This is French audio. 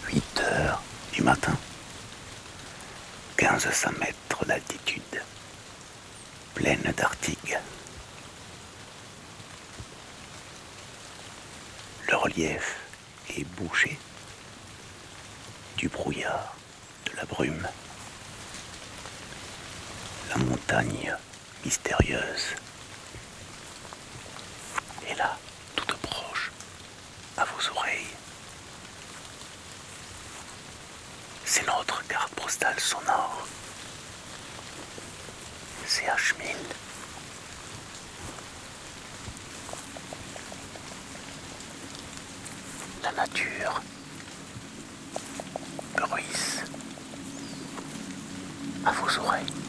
8 heures du matin, 1500 mètres d'altitude, plaine d'Artigue. Le relief est bouché du brouillard, de la brume. La montagne mystérieuse est là, toute proche, à vos oreilles. C'est notre carte postale sonore. CH1000. La nature bruisse à vos oreilles.